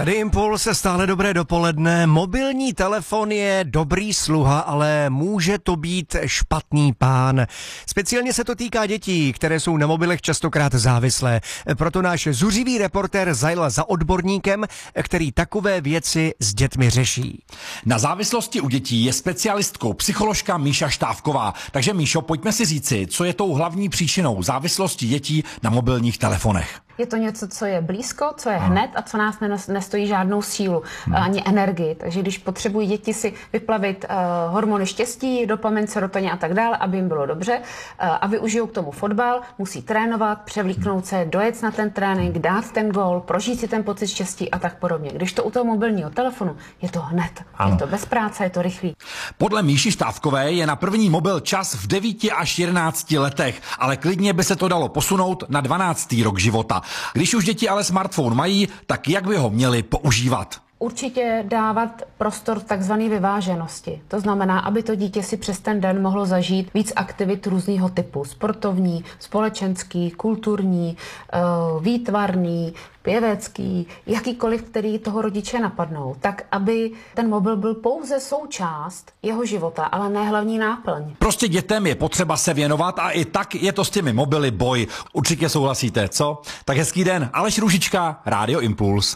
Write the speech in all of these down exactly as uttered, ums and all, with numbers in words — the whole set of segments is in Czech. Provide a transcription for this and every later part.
Tady Impuls, stále dobré dopoledne. Mobilní telefon je dobrý sluha, ale může to být špatný pán. Speciálně se to týká dětí, které jsou na mobilech častokrát závislé. Proto náš zuřivý reportér zajel za odborníkem, který takové věci s dětmi řeší. Na závislosti u dětí je specialistkou psycholožka Míša Štávková. Takže Míšo, pojďme si říci, co je tou hlavní příčinou závislosti dětí na mobilních telefonech. Je to něco, co je blízko, co je hned a co nás nestojí žádnou sílu hmm. ani energii. Takže když potřebují děti si vyplavit uh, hormony štěstí, dopamin, serotonin a tak dále, aby jim bylo dobře uh, a využijou k tomu fotbal, musí trénovat, převlíknout se, dojet na ten trénink, dát ten gól, prožít si ten pocit štěstí a tak podobně. Když to u toho mobilního telefonu, je to hned. Ano. Je to bez práce, je to rychlý. Podle Míši Štávkové je na první mobil čas v devíti až jedenácti letech, ale klidně by se to dalo posunout na dvanáctý rok života. Když už děti ale smartphone mají, tak jak by ho měli používat? Určitě dávat prostor takzvané vyváženosti. To znamená, aby to dítě si přes ten den mohlo zažít víc aktivit různého typu. Sportovní, společenský, kulturní, výtvarný, pěvecký, jakýkoliv, který toho rodiče napadnou. Tak, aby ten mobil byl pouze součást jeho života, ale ne hlavní náplň. Prostě dětem je potřeba se věnovat a i tak je to s těmi mobily boj. Určitě souhlasíte, co? Tak hezký den. Aleš Růžička, Rádio Impuls.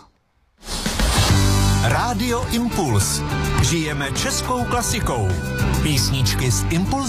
Rádio Impuls. Žijeme českou klasikou. Písničky z Impuls.